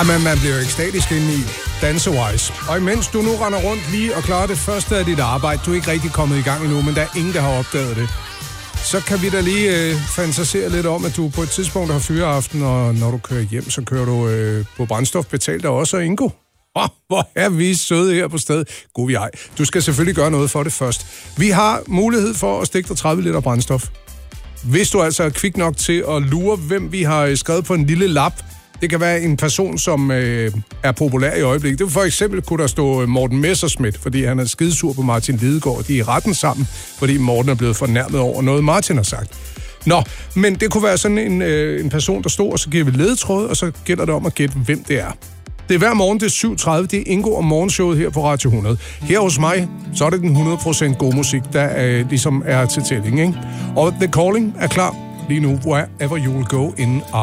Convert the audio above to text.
Men man bliver jo ekstatisk inde i dansewise. Og imens du nu render rundt lige og klarer det første af dit arbejde, du er ikke rigtig kommet i gang endnu, men der er ingen, der har opdaget det, så kan vi da lige fantasere lidt om, at du på et tidspunkt har fyreaften, og når du kører hjem, så kører du på brændstof betalt af også og Ingo. Hvor er vi søde her på stedet. God vi ej. Du skal selvfølgelig gøre noget for det først. Vi har mulighed for at stikke dig 30 liter brændstof. Hvis du altså er kvik nok til at lure, hvem vi har skrevet på en lille lap. Det kan være en person, som er populær i øjeblikket. Det for eksempel kunne der stå Morten Messerschmidt, fordi han er skidesur på Martin Lidegaard. De er i retten sammen, fordi Morten er blevet fornærmet over noget, Martin har sagt. Nå, men det kunne være sådan en person, der står, og så giver vi ledetråd, og så gælder det om at gætte, hvem det er. Det er hver morgen, det er 7.30, det er Ingo og morgenshowet her på Radio 100. Her hos mig, så er det den 100% god musik, der ligesom er til tælling, ikke? Og The Calling er klar lige nu, wherever you will go in